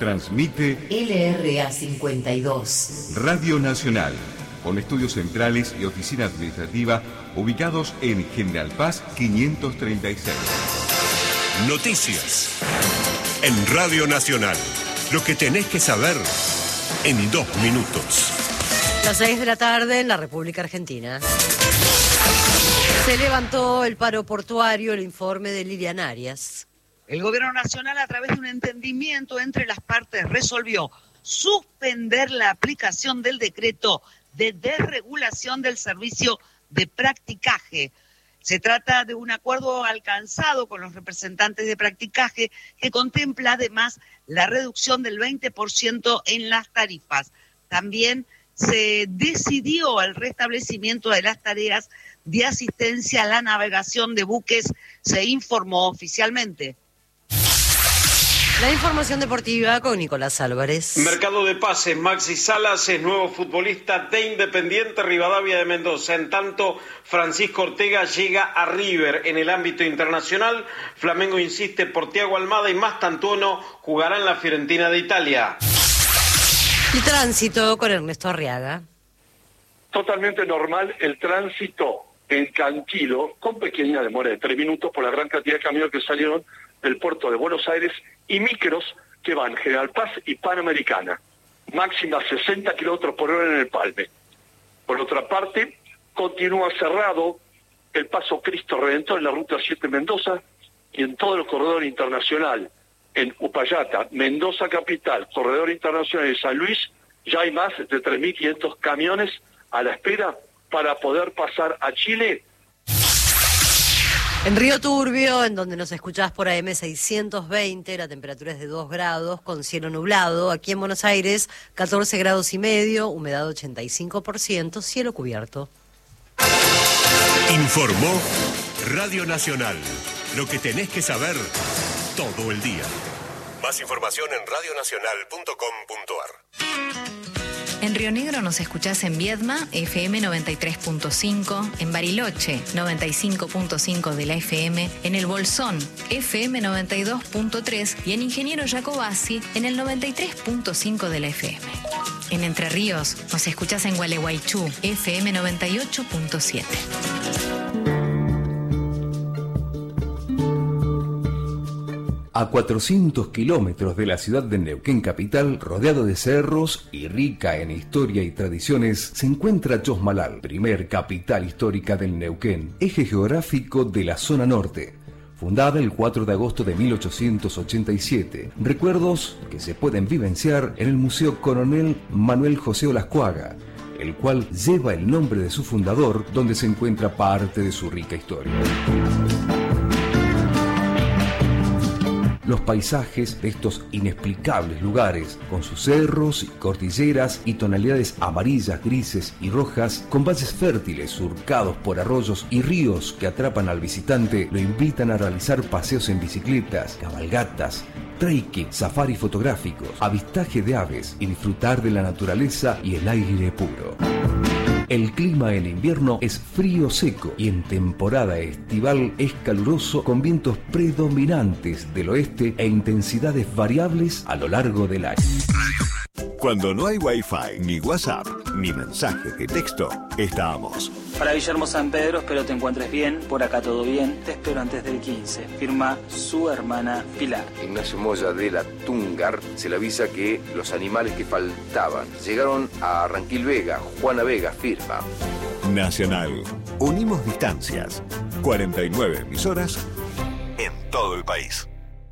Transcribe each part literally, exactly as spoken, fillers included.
Transmite L R A cincuenta y dos. Radio Nacional, con estudios centrales y oficina administrativa ubicados en General Paz quinientos treinta y seis. Noticias en Radio Nacional. Lo que tenés que saber en dos minutos. Las seis de la tarde en la República Argentina. Se levantó el paro portuario, el informe de Lilian Arias. El Gobierno Nacional, a través de un entendimiento entre las partes, resolvió suspender la aplicación del decreto de desregulación del servicio de practicaje. Se trata de un acuerdo alcanzado con los representantes de practicaje que contempla además la reducción del veinte por ciento en las tarifas. También se decidió el restablecimiento de las tareas de asistencia a la navegación de buques, se informó oficialmente. La información deportiva con Nicolás Álvarez. Mercado de pases, Maxi Salas es nuevo futbolista de Independiente Rivadavia de Mendoza. En tanto, Francisco Ortega llega a River. En el ámbito internacional, Flamengo insiste por Thiago Almada y Mastantuono jugará en la Fiorentina de Italia. Y tránsito con Ernesto Arriaga. Totalmente normal el tránsito en Cantilo, con pequeña demora de tres minutos por la gran cantidad de camiones que salieron del puerto de Buenos Aires y micros que van General Paz y Panamericana, máxima sesenta kilómetros por hora en el Palme. Por otra parte, continúa cerrado el paso Cristo Redentor en la ruta siete Mendoza y en todo el corredor internacional, en Upayata, Mendoza Capital, corredor internacional de San Luis, ya hay más de tres mil quinientos camiones a la espera para poder pasar a Chile. En Río Turbio, en donde nos escuchás por A M seiscientos veinte, la temperatura es de dos grados, con cielo nublado. Aquí en Buenos Aires, catorce grados y medio, humedad ochenta y cinco por ciento, cielo cubierto. Informó Radio Nacional. Lo que tenés que saber todo el día. Más información en radio nacional punto com punto a r. En Río Negro nos escuchás en Viedma, F M noventa y tres punto cinco, en Bariloche, noventa y cinco punto cinco de la F M, en El Bolsón, F M noventa y dos punto tres y en Ingeniero Jacobasi, en el noventa y tres punto cinco de la F M. En Entre Ríos nos escuchás en Gualeguaychú, F M noventa y ocho punto siete. A cuatrocientos kilómetros de la ciudad de Neuquén capital, rodeado de cerros y rica en historia y tradiciones, se encuentra Chosmalal, primer capital histórica del Neuquén, eje geográfico de la zona norte. Fundada el cuatro de agosto de mil ochocientos ochenta y siete, recuerdos que se pueden vivenciar en el Museo Coronel Manuel José Olascuaga, el cual lleva el nombre de su fundador, donde se encuentra parte de su rica historia. Los paisajes de estos inexplicables lugares, con sus cerros y cordilleras y tonalidades amarillas, grises y rojas, con valles fértiles surcados por arroyos y ríos que atrapan al visitante, lo invitan a realizar paseos en bicicletas, cabalgatas, trekking, safari fotográficos, avistaje de aves y disfrutar de la naturaleza y el aire puro. El clima en invierno es frío seco y en temporada estival es caluroso con vientos predominantes del oeste e intensidades variables a lo largo del año. Cuando no hay Wi-Fi, ni WhatsApp, ni mensajes de texto, estamos. Para Guillermo San Pedro, espero te encuentres bien, por acá todo bien, te espero antes del quince. Firma su hermana Pilar. Ignacio Moya de la Tungar se le avisa que los animales que faltaban llegaron a Ranquil Vega. Juana Vega firma. Nacional. Unimos distancias. cuarenta y nueve emisoras en todo el país.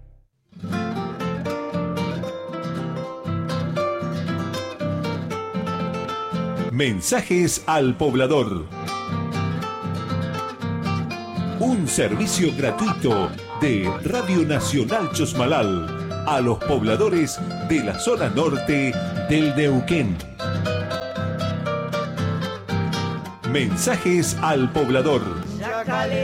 Mensajes al poblador. Un servicio gratuito de Radio Nacional Chosmalal a los pobladores de la zona norte del Neuquén. Mensajes al poblador.